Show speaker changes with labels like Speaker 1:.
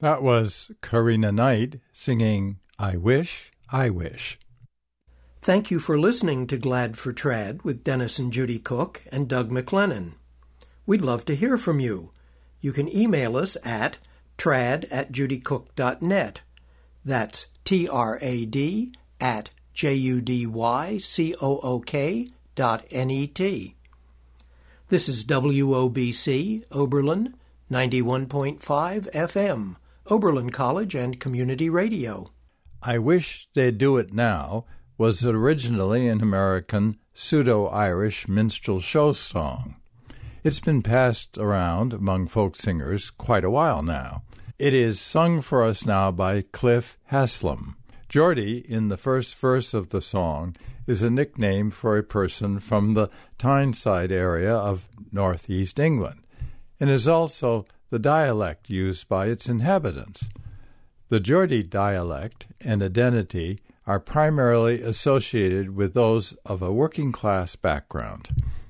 Speaker 1: That was Karina Knight singing I Wish, I Wish.
Speaker 2: Thank you for listening to Glad for Trad with Dennis and Judy Cook and Doug McLennan. We'd love to hear from you. You can email us at trad@judycook.net. That's trad@judycook.net. This is WOBC, Oberlin, 91.5 FM, Oberlin College and Community Radio.
Speaker 1: I Wish They'd Do It Now was originally an American pseudo-Irish minstrel show song. It's been passed around among folk singers quite a while now. It is sung for us now by Cliff Haslam. Geordie, in the first verse of the song, is a nickname for a person from the Tyneside area of northeast England, and is also the dialect used by its inhabitants. The Geordie dialect and identity are primarily associated with those of a working-class background.